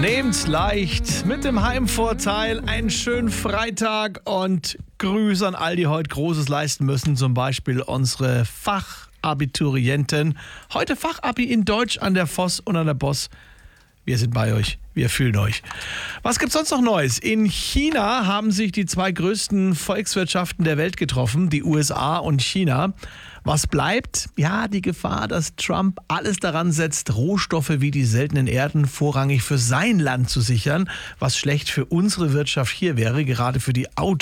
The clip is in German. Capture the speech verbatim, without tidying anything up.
Nehmt's leicht mit dem Heimvorteil. Einen schönen Freitag und Grüße an all die heute Großes leisten müssen. Zum Beispiel unsere Fachabiturienten. Heute Fachabi in Deutsch an der Voss und an der Boss. Wir sind bei euch. Wir fühlen euch. Was gibt's sonst noch Neues? In China haben sich die zwei größten Volkswirtschaften der Welt getroffen, die U S A und China. Was bleibt? Ja, die Gefahr, dass Trump alles daran setzt, Rohstoffe wie die seltenen Erden vorrangig für sein Land zu sichern, was schlecht für unsere Wirtschaft hier wäre, gerade für die Autos.